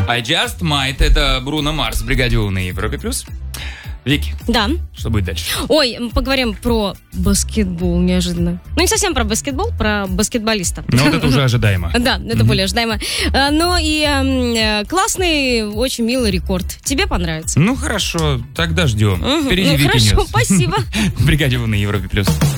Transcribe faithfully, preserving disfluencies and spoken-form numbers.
I Just Might, это Бруно Марс в бригаде У на Европе плюс. Вики, Да. что будет дальше? Ой, мы поговорим про баскетбол неожиданно. Ну, не совсем про баскетбол, про баскетболиста. Ну, вот это уже ожидаемо. Да, это более ожидаемо. А, Но и э, классный, очень милый рекорд. Тебе понравится? Ну, хорошо, тогда ждем. Мгм. Впереди Ну, Вики хорошо, Ньюс. спасибо. В бригаде У на Европе плюс.